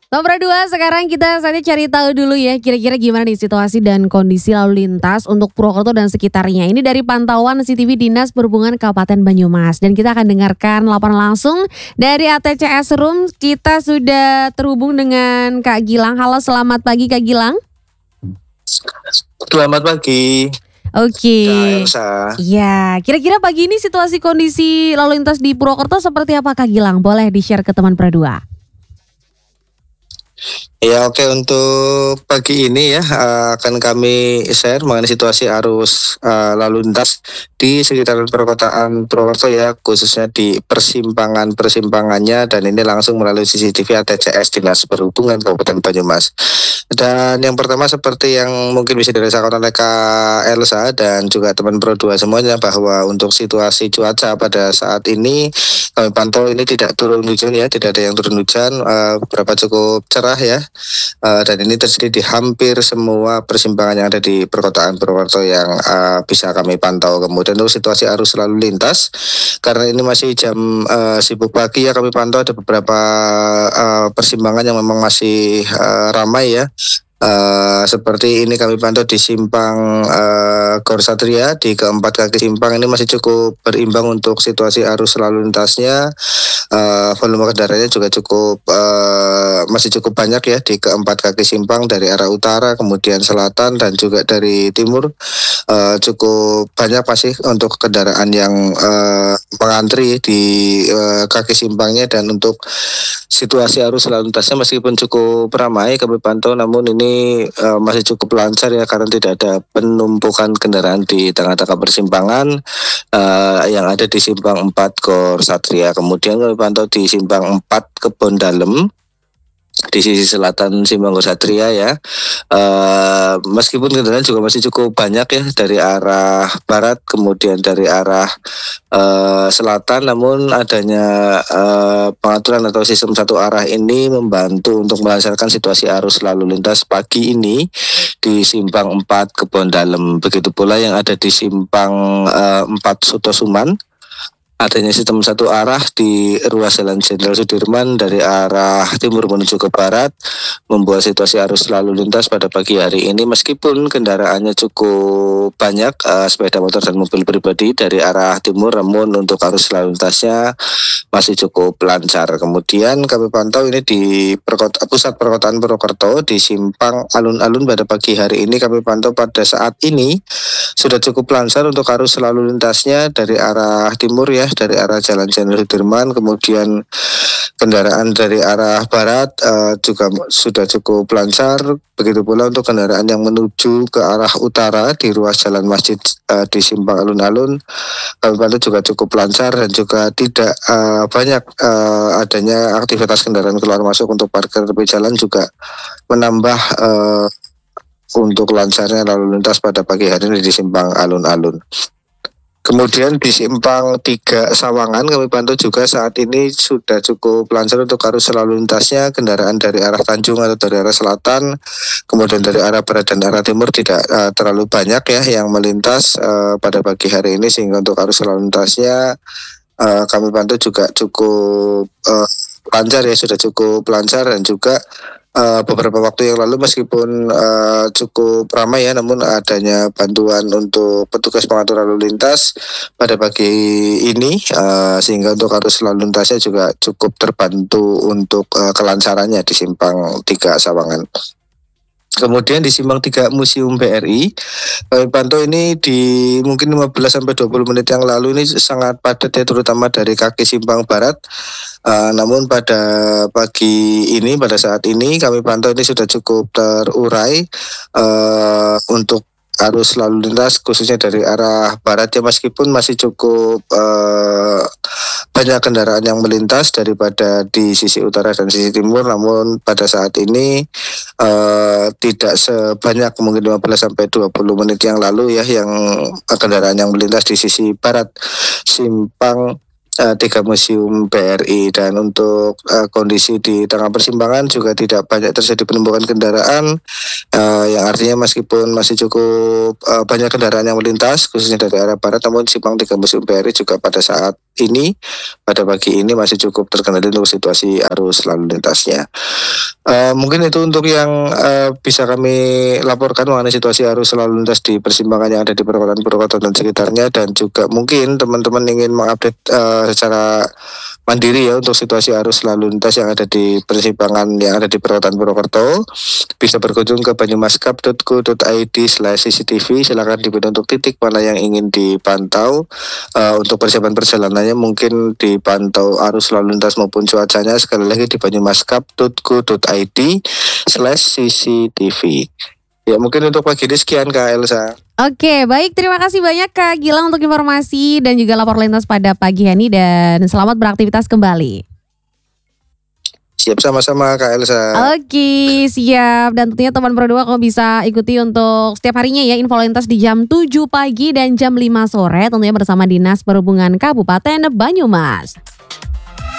Nomor 2, sekarang kita saatnya cari tahu dulu ya, kira-kira gimana nih situasi dan kondisi lalu lintas untuk Purwokerto dan sekitarnya. Ini dari pantauan CCTV Dinas Perhubungan Kabupaten Banyumas. Dan kita akan dengarkan laporan langsung dari ATCS Room. Kita sudah terhubung dengan Kak Gilang. Halo, selamat pagi Kak Gilang. Selamat pagi. Oke. Kak Elsa. Ya, kira-kira pagi ini situasi kondisi lalu lintas di Purwokerto seperti apa Kak Gilang? Boleh di-share ke teman Pro 2. Ya oke, untuk pagi ini ya akan kami share mengenai situasi arus lalu lintas di sekitar perkotaan Purwokerto ya, khususnya di persimpangannya, dan ini langsung melalui CCTV ATCS Dinas Perhubungan Kabupaten Banyumas. Dan yang pertama seperti yang mungkin bisa dirasakan oleh Kak Elsa dan juga teman Pro 2 semuanya, bahwa untuk situasi cuaca pada saat ini kami pantau ini tidak turun hujan ya, tidak ada yang turun hujan, beberapa cukup cerah ya. Dan ini terjadi di hampir semua persimpangan yang ada di perkotaan Purwokerto yang bisa kami pantau. Kemudian untuk situasi arus lalu lintas, karena ini masih jam sibuk pagi ya, kami pantau ada beberapa persimpangan yang memang masih ramai ya. Seperti ini kami pantau di simpang Gor Satria, di keempat kaki simpang ini masih cukup berimbang untuk situasi arus lalu lintasnya. Volume kendaraannya juga cukup masih cukup banyak ya di keempat kaki simpang, dari arah utara, kemudian selatan, dan juga dari timur. Cukup banyak masih untuk kendaraan yang mengantri di kaki simpangnya. Dan untuk situasi arus lalu lintasnya meskipun cukup ramai kami pantau, namun ini masih cukup lancar ya, karena tidak ada penumpukan kendaraan di tengah-tengah persimpangan yang ada di simpang 4 Gor Satria. Kemudian kami pantau di simpang 4 Kebon Dalem di sisi selatan simpang Gor Satria ya. Meskipun kendaraan juga masih cukup banyak ya dari arah barat, kemudian dari arah selatan, namun adanya pengaturan atau sistem satu arah ini membantu untuk melancarkan situasi arus lalu lintas pagi ini di simpang 4 Kebon Dalem. Begitu pula yang ada di simpang 4 Sutosuman. Adanya sistem satu arah di ruas Jalan Jenderal Sudirman dari arah timur menuju ke barat membuat situasi arus lalu lintas pada pagi hari ini, meskipun kendaraannya cukup banyak sepeda motor dan mobil pribadi dari arah timur, namun untuk arus lalu lintasnya masih cukup lancar. Kemudian kami pantau ini di pusat perkotaan Purwokerto di simpang Alun-Alun pada pagi hari ini kami pantau pada saat ini sudah cukup lancar untuk arus lalu lintasnya dari arah timur ya, dari arah Jalan Jenderal Sudirman. Kemudian kendaraan dari arah barat juga sudah cukup lancar. Begitu pula untuk kendaraan yang menuju ke arah utara di ruas Jalan Masjid di simpang Alun-Alun kami pantau juga cukup lancar, dan juga tidak banyak adanya aktivitas kendaraan keluar masuk untuk parkir tepi jalan, juga menambah untuk lancarnya lalu lintas pada pagi hari ini di simpang Alun-Alun. Kemudian di simpang 3 Sawangan kami pantau juga saat ini sudah cukup lancar untuk arus lalu lintasnya. Kendaraan dari arah Tanjung atau dari arah selatan, kemudian dari arah barat dan arah timur tidak terlalu banyak ya yang melintas pada pagi hari ini, sehingga untuk arus lalu lintasnya kami pantau juga cukup lancar ya, sudah cukup lancar. Dan juga beberapa waktu yang lalu meskipun cukup ramai ya, namun adanya bantuan untuk petugas pengatur lalu lintas pada pagi ini sehingga untuk arus lalu lintasnya juga cukup terbantu untuk kelancarannya di simpang 3 Sawangan. Kemudian di simpang 3 Museum BRI kami pantau ini di mungkin 15-20 menit yang lalu ini sangat padat ya, terutama dari kaki simpang barat. Namun pada pagi ini, pada saat ini kami pantau ini sudah cukup terurai untuk arus lalu lintas khususnya dari arah barat ya, meskipun masih cukup banyak kendaraan yang melintas daripada di sisi utara dan sisi timur, namun pada saat ini tidak sebanyak mungkin 15-20 menit yang lalu ya yang kendaraan yang melintas di sisi barat simpang 3 Museum BRI. Dan untuk kondisi di tengah persimpangan juga tidak banyak terjadi penumpukan kendaraan, yang artinya meskipun masih cukup banyak kendaraan yang melintas khususnya dari arah barat, namun simpang 3 Museum BRI juga pada saat ini pada pagi ini masih cukup terkendali untuk situasi arus lalu lintasnya. Mungkin itu untuk yang bisa kami laporkan mengenai situasi arus lalu lintas di persimpangan yang ada di Purwokerto dan sekitarnya, dan juga mungkin teman-teman ingin mengupdate secara mandiri ya untuk situasi arus lalu lintas yang ada di persimpangan yang ada di perkotaan Purwokerto, bisa berkunjung ke banyumaskap.co.id/cctv. Silakan dipilih untuk titik mana yang ingin dipantau. Untuk persiapan perjalanannya mungkin dipantau arus lalu lintas maupun cuacanya sekali lagi di banyumaskap.co.id/cctv. Ya mungkin untuk pagi ini sekian Kak Elsa. Oke, baik, terima kasih banyak Kak Gilang untuk informasi dan juga lapor lintas pada pagi ini, dan selamat beraktivitas kembali. Siap, sama-sama Kak Elsa. Oke, siap. Dan tentunya teman Pro 2 kalau bisa ikuti untuk setiap harinya ya info lintas di jam 7 pagi dan jam 5 sore tentunya bersama Dinas Perhubungan Kabupaten Banyumas.